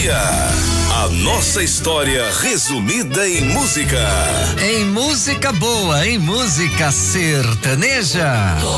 dia. A nossa história resumida em música. Em música boa, em música sertaneja.